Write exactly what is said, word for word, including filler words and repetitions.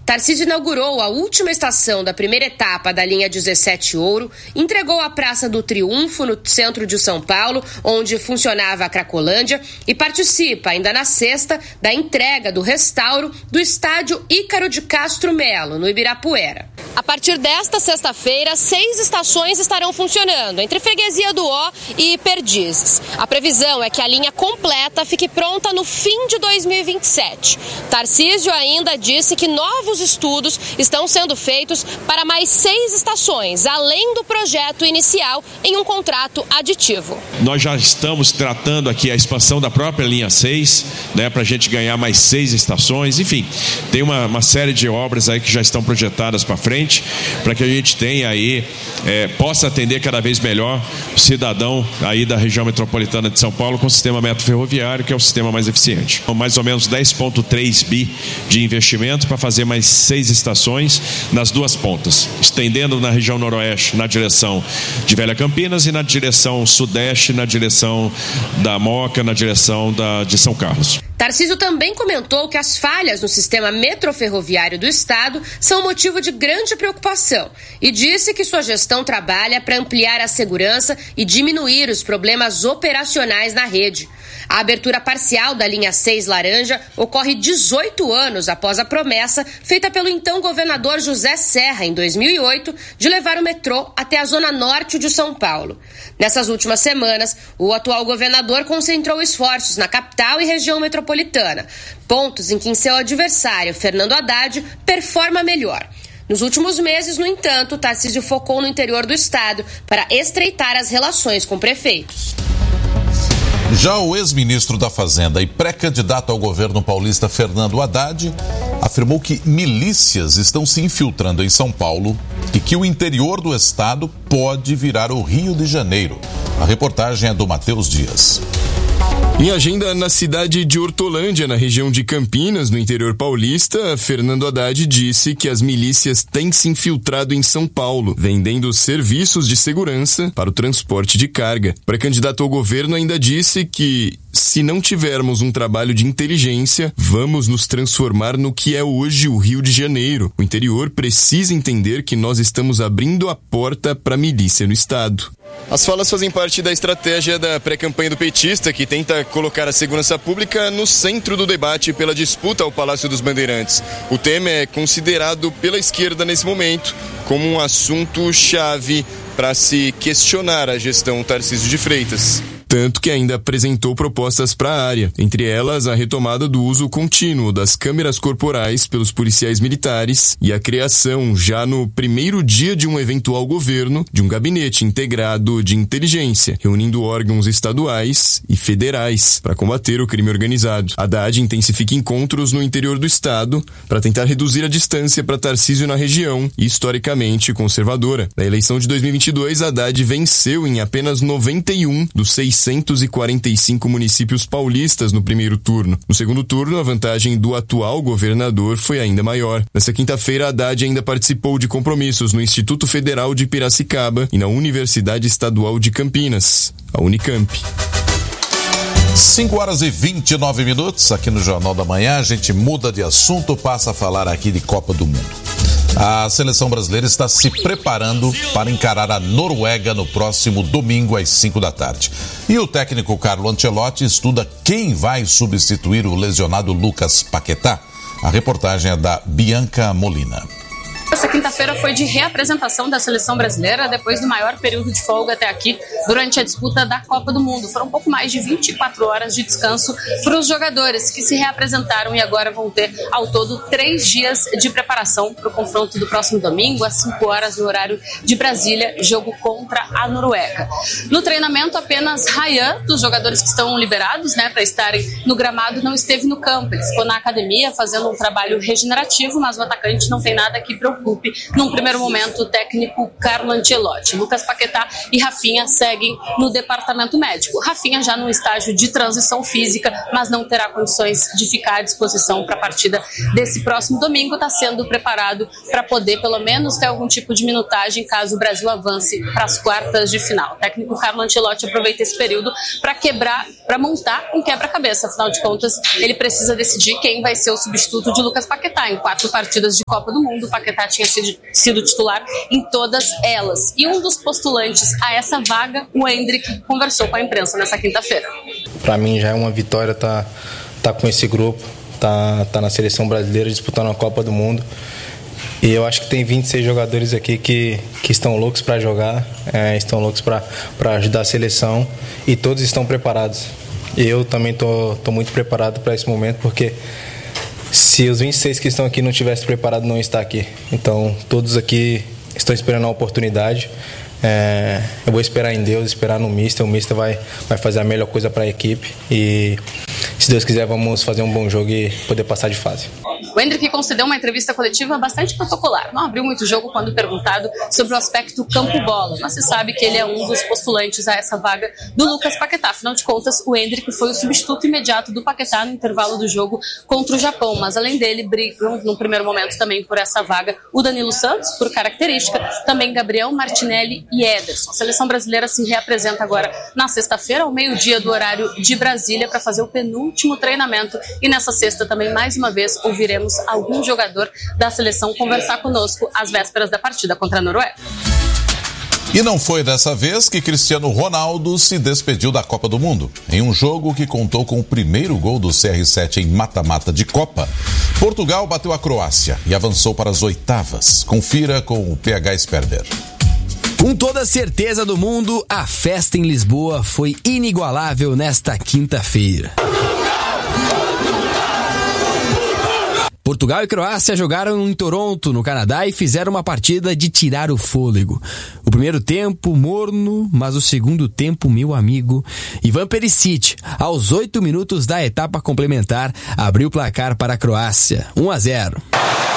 Tarcísio inaugurou a última estação da primeira etapa da linha dezessete Ouro, entregou a Praça do Triunfo, no centro de São Paulo, onde funcionava a Cracolândia, e participa, ainda na sexta, da entrega do restauro do estádio Ícaro de Castro Melo, no Ibirapuera. A partir desta sexta-feira, seis estações estarão funcionando, entre Freguesia do Ó e Perdizes. A previsão é que a linha completa fique pronta no fim de dois mil e vinte e sete. Tarcísio ainda disse que novos estudos estão sendo feitos para mais seis estações, além do projeto inicial, em um contrato aditivo. Nós já estamos tratando aqui a expansão da própria linha seis, né, para a gente ganhar mais seis estações. Enfim, tem uma, uma série de obras aí que já estão projetadas para frente, para que a gente tenha aí, é, possa atender cada vez melhor o cidadão aí da região metropolitana de São Paulo com o sistema metroferroviário, que é o sistema mais eficiente. Mais ou menos dez vírgula três bi de investimento para fazer mais seis estações nas duas pontas, estendendo na região noroeste na direção de Velha Campinas e na direção sudeste, na direção da Moca, na direção da, de São Carlos. Tarcísio também comentou que as falhas no sistema metroferroviário do estado são motivo de grande preocupação e disse que sua gestão trabalha para ampliar a segurança e diminuir os problemas operacionais na rede. A abertura parcial da linha seis laranja ocorre dezoito anos após a promessa feita pelo então governador José Serra, em dois mil e oito, de levar o metrô até a zona norte de São Paulo. Nessas últimas semanas, o atual governador concentrou esforços na capital e região metropolitana, pontos em que seu adversário, Fernando Haddad, performa melhor. Nos últimos meses, no entanto, Tarcísio focou no interior do estado para estreitar as relações com prefeitos. Já o ex-ministro da Fazenda e pré-candidato ao governo paulista Fernando Haddad afirmou que milícias estão se infiltrando em São Paulo e que o interior do estado pode virar o Rio de Janeiro. A reportagem é do Matheus Dias. Em agenda na cidade de Hortolândia, na região de Campinas, no interior paulista, Fernando Haddad disse que as milícias têm se infiltrado em São Paulo, vendendo serviços de segurança para o transporte de carga. O pré-candidato ao governo ainda disse que, se não tivermos um trabalho de inteligência, vamos nos transformar no que é hoje o Rio de Janeiro. O interior precisa entender que nós estamos abrindo a porta para a milícia no estado. As falas fazem parte da estratégia da pré-campanha do petista, que tenta colocar a segurança pública no centro do debate pela disputa ao Palácio dos Bandeirantes. O tema é considerado pela esquerda nesse momento como um assunto chave para se questionar a gestão Tarcísio de Freitas. Tanto que ainda apresentou propostas para a área, entre elas a retomada do uso contínuo das câmeras corporais pelos policiais militares e a criação, já no primeiro dia de um eventual governo, de um gabinete integrado de inteligência, reunindo órgãos estaduais e federais para combater o crime organizado. Haddad intensifica encontros no interior do estado para tentar reduzir a distância para Tarcísio na região, historicamente conservadora. Na eleição de dois mil e vinte e dois, Haddad venceu em apenas noventa e um dos seiscentos e quarenta e cinco municípios paulistas no primeiro turno. No segundo turno, a vantagem do atual governador foi ainda maior. Nessa quinta-feira, Haddad ainda participou de compromissos no Instituto Federal de Piracicaba e na Universidade Estadual de Campinas, a Unicamp. cinco horas e vinte e nove minutos, aqui no Jornal da Manhã, a gente muda de assunto, passa a falar aqui de Copa do Mundo. A seleção brasileira está se preparando para encarar a Noruega no próximo domingo às cinco da tarde. E o técnico Carlo Ancelotti estuda quem vai substituir o lesionado Lucas Paquetá. A reportagem é da Bianca Molina. Essa quinta-feira foi de reapresentação da seleção brasileira depois do maior período de folga até aqui durante a disputa da Copa do Mundo. Foram um pouco mais de vinte e quatro horas de descanso para os jogadores que se reapresentaram e agora vão ter ao todo três dias de preparação para o confronto do próximo domingo às cinco horas no horário de Brasília, jogo contra a Noruega. No treinamento, apenas Ryan, dos jogadores que estão liberados, né, para estarem no gramado, não esteve no campo. Ele ficou na academia fazendo um trabalho regenerativo, mas o atacante não tem nada que preocupar. Num primeiro momento, o técnico Carlo Ancelotti. Lucas Paquetá e Rafinha seguem no departamento médico. Rafinha já num estágio de transição física, mas não terá condições de ficar à disposição para a partida desse próximo domingo. Está sendo preparado para poder, pelo menos, ter algum tipo de minutagem caso o Brasil avance para as quartas de final. O técnico Carlo Ancelotti aproveita esse período para quebrar para montar um quebra-cabeça. Afinal de contas, ele precisa decidir quem vai ser o substituto de Lucas Paquetá. Em quatro partidas de Copa do Mundo, o Paquetá tinha sido, sido titular em todas elas. E um dos postulantes a essa vaga, o Endrick, conversou com a imprensa nessa quinta-feira. Para mim já é uma vitória estar tá, tá com esse grupo, tá, tá na seleção brasileira disputando a Copa do Mundo. E eu acho que tem vinte e seis jogadores aqui que, que estão loucos para jogar, é, estão loucos para ajudar a seleção e todos estão preparados. E eu também tô, tô muito preparado para esse momento, porque se os vinte e seis que estão aqui não tivessem preparado, não estar aqui. Então todos aqui estão esperando a oportunidade. É, eu vou esperar em Deus, esperar no Mister. O Mister vai, vai fazer a melhor coisa para a equipe e, se Deus quiser, vamos fazer um bom jogo e poder passar de fase. O Endrick concedeu uma entrevista coletiva bastante protocolar. Não abriu muito jogo quando perguntado sobre o aspecto campo-bola, mas se sabe que ele é um dos postulantes a essa vaga do Lucas Paquetá. Afinal de contas, o Endrick foi o substituto imediato do Paquetá no intervalo do jogo contra o Japão. Mas além dele, brigam no primeiro momento também por essa vaga o Danilo Santos, por característica, também Gabriel Martinelli e Ederson. A seleção brasileira se reapresenta agora na sexta-feira, ao meio-dia do horário de Brasília, para fazer o penúltimo treinamento. E nessa sexta também, mais uma vez, ouviremos algum jogador da seleção conversar conosco às vésperas da partida contra a Noruega. E não foi dessa vez que Cristiano Ronaldo se despediu da Copa do Mundo. Em um jogo que contou com o primeiro gol do C R sete em mata-mata de Copa, Portugal bateu a Croácia e avançou para as oitavas. Confira com o P H Sperber. Com toda a certeza do mundo, a festa em Lisboa foi inigualável nesta quinta-feira. Portugal e Croácia jogaram em Toronto, no Canadá, e fizeram uma partida de tirar o fôlego. O primeiro tempo, morno, mas o segundo tempo, meu amigo. Ivan Perisic, aos oito minutos da etapa complementar, abriu o placar para a Croácia, um a zero.